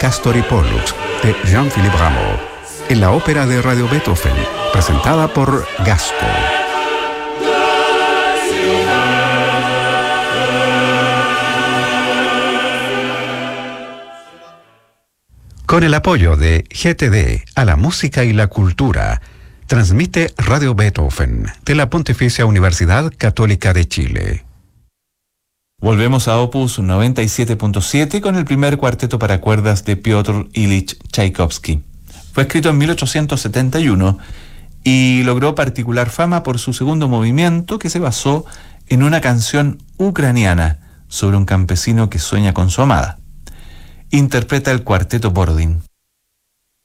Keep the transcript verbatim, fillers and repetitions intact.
Castor y Pollux de Jean-Philippe Rameau, en la ópera de Radio Beethoven, presentada por Gasco. Con el apoyo de G T D a la música y la cultura, transmite Radio Beethoven de la Pontificia Universidad Católica de Chile. Volvemos a Opus noventa y siete punto siete con el primer cuarteto para cuerdas de Piotr Ilich Tchaikovsky. Fue escrito en mil ochocientos setenta y uno y logró particular fama por su segundo movimiento, que se basó en una canción ucraniana sobre un campesino que sueña con su amada. Interpreta el cuarteto Borodín.